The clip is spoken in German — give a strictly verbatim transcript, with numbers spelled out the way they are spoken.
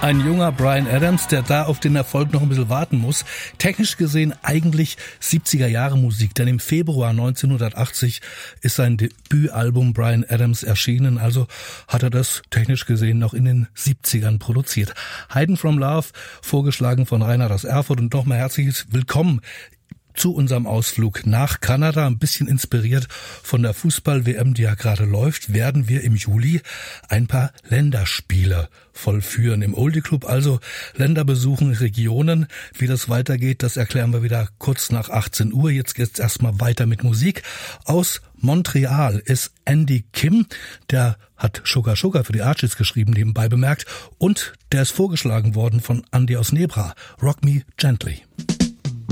Ein junger Bryan Adams, der da auf den Erfolg noch ein bisschen warten muss. Technisch gesehen eigentlich siebziger Jahre Musik, denn im Februar neunzehnhundertachtzig ist sein Debütalbum Bryan Adams erschienen, also hat er das technisch gesehen noch in den siebzigern produziert. Hidden from Love, vorgeschlagen von Reinhard aus Erfurt, und nochmal herzliches Willkommen zu unserem Ausflug nach Kanada. Ein bisschen inspiriert von der Fußball-W M, die ja gerade läuft, werden wir im Juli ein paar Länderspiele vollführen. Im Oldie Club also Länder besuchen, Regionen. Wie das weitergeht, das erklären wir wieder kurz nach achtzehn Uhr. Jetzt geht's erstmal weiter mit Musik. Aus Montreal ist Andy Kim, der hat Sugar Sugar für die Archies geschrieben, nebenbei bemerkt, und der ist vorgeschlagen worden von Andy aus Nebra. Rock Me Gently.